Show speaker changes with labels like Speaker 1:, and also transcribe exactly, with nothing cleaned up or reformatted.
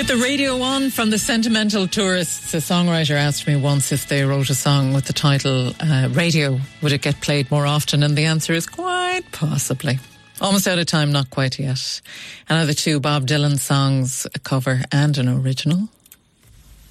Speaker 1: With the radio on from the Sentimental Tourists, a songwriter asked me once if they wrote a song with the title uh, Radio, would it get played more often? And the answer is quite possibly. Almost out of time, not quite yet. Another two Bob Dylan songs, a cover and an original.